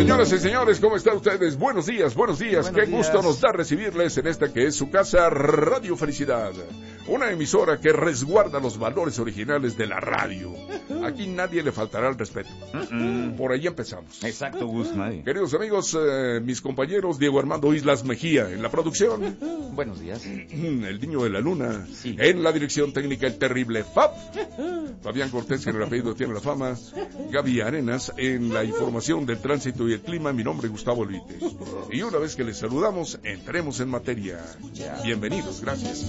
Señoras y señores, ¿cómo están ustedes? Buenos días, buenos días. Qué gusto nos da recibirles en esta que es su casa, Radio Felicidad. Una emisora que resguarda los valores originales de la radio. Aquí nadie le faltará el respeto. Por ahí empezamos. Exacto, Gus, nadie. Queridos amigos, mis compañeros Diego Armando Islas Mejía en la producción. Buenos días. El niño de la luna. Sí. En la dirección técnica, el terrible Fab. Fabián Cortés, que en el apellido tiene la fama. Gaby Arenas en la información del tránsito y el clima. Mi nombre es Gustavo Luites. Y una vez que les saludamos, entremos en materia. Bienvenidos, gracias.